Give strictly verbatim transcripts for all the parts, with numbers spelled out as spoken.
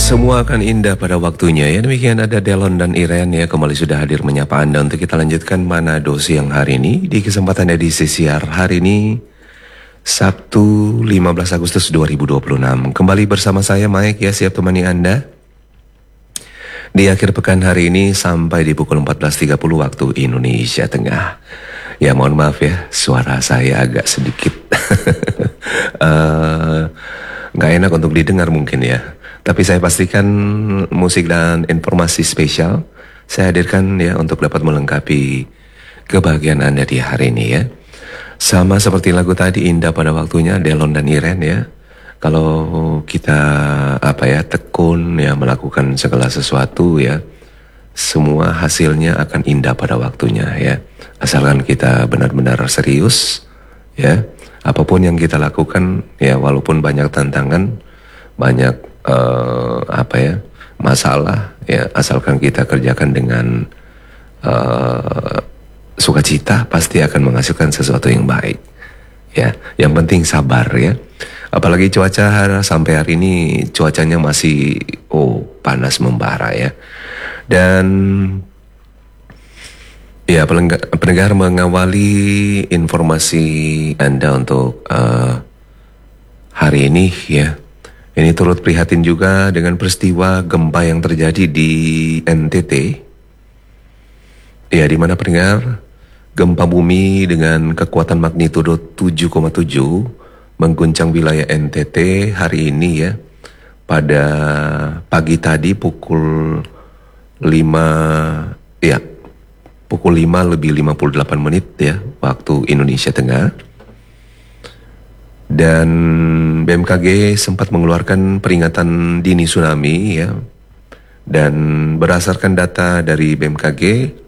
Semua akan indah pada waktunya ya. Demikian ada Delon dan Iren ya, kembali sudah hadir menyapa Anda untuk kita lanjutkan Manado siang hari ini di kesempatan edisi siar hari ini Sabtu lima belas Agustus dua ribu dua puluh enam. Kembali bersama saya Mike ya, siap temani Anda di akhir pekan hari ini sampai di pukul empat belas tiga puluh waktu Indonesia Tengah. Ya mohon maaf ya, suara saya agak sedikit uh, nggak enak untuk didengar mungkin ya. Tapi saya pastikan musik dan informasi spesial saya hadirkan ya untuk dapat melengkapi kebahagiaan Anda di hari ini ya. Sama seperti lagu tadi, indah pada waktunya, Delon dan Iren ya. Kalau kita apa ya tekun ya melakukan segala sesuatu ya, semua hasilnya akan indah pada waktunya ya. Asalkan kita benar-benar serius ya. Apapun yang kita lakukan ya, walaupun banyak tantangan, banyak uh, apa ya masalah ya, asalkan kita kerjakan dengan uh, sukacita, pasti akan menghasilkan sesuatu yang baik ya. Yang penting sabar ya. Apalagi cuaca sampai hari ini cuacanya masih oh panas membara ya. Dan ya, pendengar mengawali informasi Anda untuk uh, hari ini ya. Ini turut prihatin juga dengan peristiwa gempa yang terjadi di N T T. Ya, di mana pendengar, gempa bumi dengan kekuatan magnitudo tujuh koma tujuh mengguncang wilayah N T T hari ini ya. Pada pagi tadi pukul lima ya. Pukul lima lebih lima puluh delapan menit ya waktu Indonesia Tengah. Dan B M K G sempat mengeluarkan peringatan dini tsunami ya. Dan berdasarkan data dari B M K G,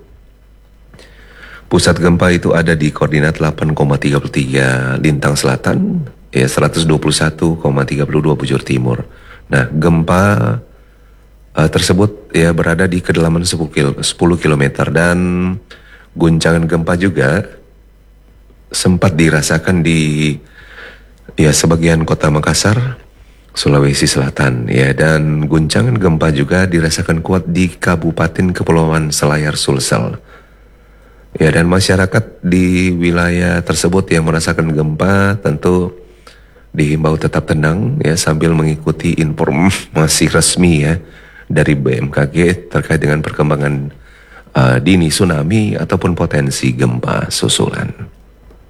pusat gempa itu ada di koordinat delapan koma tiga tiga Lintang Selatan ya, seratus dua puluh satu koma tiga dua bujur timur. Nah, gempa uh, tersebut ya berada di kedalaman sepuluh kilometer dan guncangan gempa juga sempat dirasakan di ya sebagian kota Makassar, Sulawesi Selatan ya, dan guncangan gempa juga dirasakan kuat di Kabupaten Kepulauan Selayar Sulsel. Ya, dan masyarakat di wilayah tersebut yang merasakan gempa tentu dihimbau tetap tenang ya sambil mengikuti informasi resmi ya dari B M K G terkait dengan perkembangan uh, dini tsunami ataupun potensi gempa susulan.